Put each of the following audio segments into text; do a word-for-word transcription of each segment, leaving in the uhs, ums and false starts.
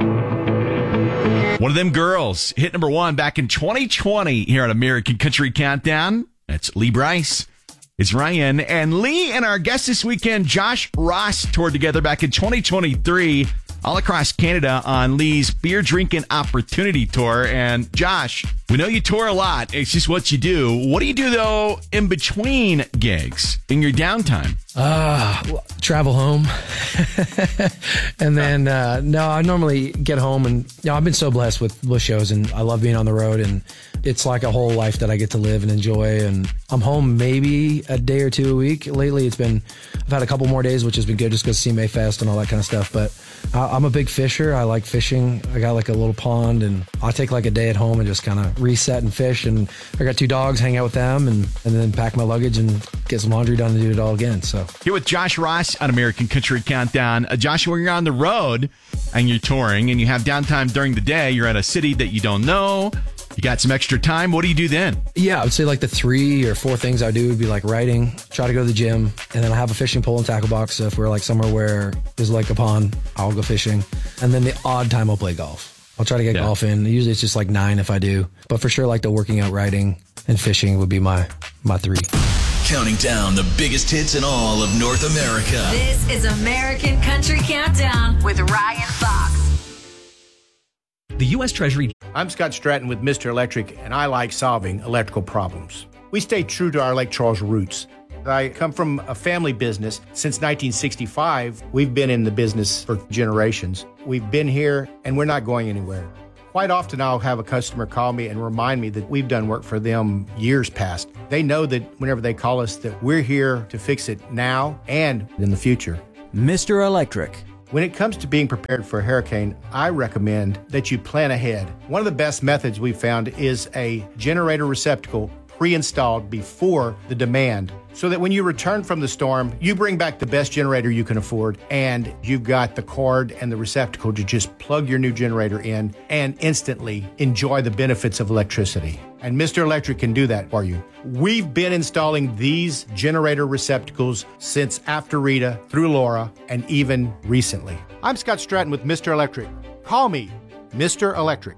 One of them girls hit number one back in twenty twenty here on American Country Countdown. That's Lee Brice. It's Ryan. And Lee and our guest this weekend, Josh Ross, toured together back in twenty twenty-three all across Canada on Lee's Beer Drinking Opportunity Tour. And Josh, we know you tour a lot. It's just what you do. What do you do, though, in between gigs, in your downtime? Uh, well, travel home. and then, uh, no, I normally get home and, you know, I've been so blessed with, with shows, and I love being on the road, and it's like a whole life that I get to live and enjoy. And I'm home maybe a day or two a week. Lately, it's been, I've had a couple more days, which has been good just because C M A Fest and all that kind of stuff. But I, I'm a big fisher. I like fishing. I got like a little pond, and I'll take like a day at home and just kind of reset and fish. And I got two dogs, hang out with them, and, and then pack my luggage and get some laundry done and do it all again. So here with Josh Ross on American Country Countdown. Uh, Josh, when you're on the road and you're touring and you have downtime during the day, you're at a city that you don't know, you got some extra time, what do you do then? Yeah, I would say like the three or four things I do would be like writing, try to go to the gym, and then I have a fishing pole and tackle box. So if we're like somewhere where there's like a pond, I'll go fishing. And then the odd time I'll play golf. I'll try to get yeah. golf in. Usually it's just like nine if I do. But for sure, like the working out, writing, and fishing would be my, my three. Counting down the biggest hits in all of North America. This is American Country Countdown with Ryan Fox. The U S Treasury. I'm Scott Stratton with Mister Electric, and I like solving electrical problems. We stay true to our Lake Charles roots. I come from a family business. Since nineteen sixty-five, we've been in the business for generations. We've been here, and we're not going anywhere. Quite often, I'll have a customer call me and remind me that we've done work for them years past. They know that whenever they call us, that we're here to fix it now and in the future. Mister Electric. When it comes to being prepared for a hurricane, I recommend that you plan ahead. One of the best methods we've found is a generator receptacle pre-installed before the demand, so that when you return from the storm, you bring back the best generator you can afford, and you've got the cord and the receptacle to just plug your new generator in and instantly enjoy the benefits of electricity. And Mister Electric can do that for you. We've been installing these generator receptacles since after Rita, through Laura, and even recently. I'm Scott Stratton with Mister Electric. Call me Mister Electric.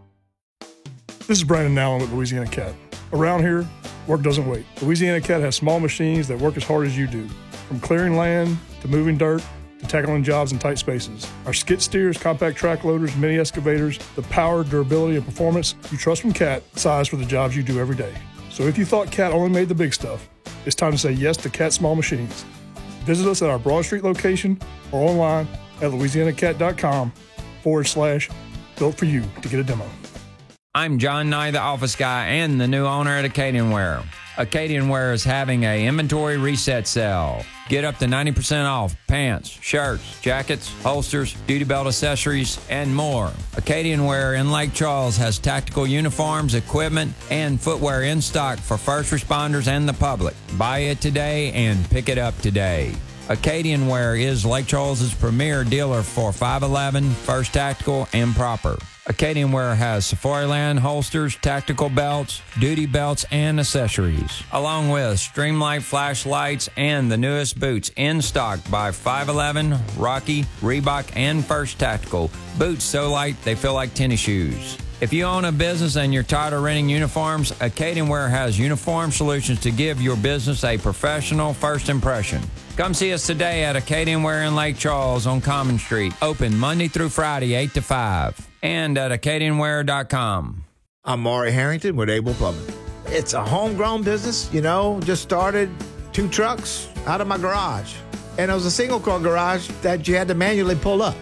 This is Brandon Allen with Louisiana Cat. Around here, work doesn't wait. Louisiana Cat has small machines that work as hard as you do, from clearing land to moving dirt to tackling jobs in tight spaces. Our skid steers, compact track loaders, mini excavators, the power, durability, and performance you trust from Cat size for the jobs you do every day. So if you thought Cat only made the big stuff, it's time to say yes to Cat Small Machines. Visit us at our Broad Street location or online at louisianacat.com forward slash built for you to get a demo. I'm John Nye, the office guy and the new owner at Acadian Wear. Acadian Wear is having a inventory reset sale. Get up to ninety percent off pants, shirts, jackets, holsters, duty belt accessories, and more. Acadian Wear in Lake Charles has tactical uniforms, equipment, and footwear in stock for first responders and the public. Buy it today and pick it up today. Acadian Wear is Lake Charles' premier dealer for five eleven, First Tactical, and Proper. Acadian Wear has Safariland holsters, tactical belts, duty belts, and accessories, along with Streamlight flashlights and the newest boots in stock by five eleven, Rocky, Reebok, and First Tactical. Boots so light they feel like tennis shoes. If you own a business and you're tired of renting uniforms, Acadian Wear has uniform solutions to give your business a professional first impression. Come see us today at Acadian Wear in Lake Charles on Common Street. Open Monday through Friday, eight to five. And at acadian wear dot com. I'm Maury Harrington with Able Plumbing. It's a homegrown business, you know, just started two trucks out of my garage. And it was a single-car garage that you had to manually pull up.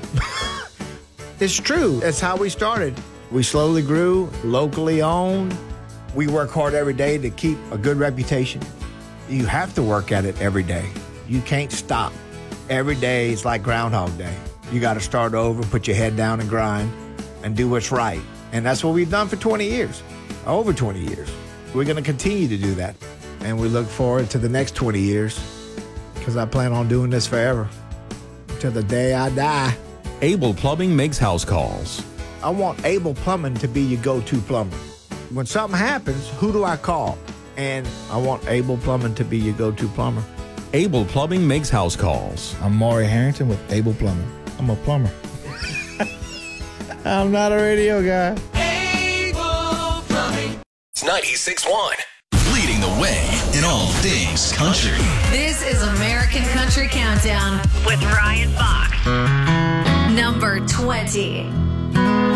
It's true. That's how we started. We slowly grew, locally owned. We work hard every day to keep a good reputation. You have to work at it every day. You can't stop. Every day is like Groundhog Day. You got to start over, put your head down and grind, and do what's right. And that's what we've done for twenty years, over twenty years. We're going to continue to do that. And we look forward to the next twenty years because I plan on doing this forever, till the day I die. Able Plumbing makes house calls. I want Able Plumbing to be your go-to plumber. When something happens, who do I call? And I want Able Plumbing to be your go-to plumber. Able Plumbing makes house calls. I'm Maury Harrington with Able Plumbing. I'm a plumber. I'm not a radio guy. It's ninety-six point one. Leading the way in all things country. This is American Country Countdown with Ryan Fox. Number twenty.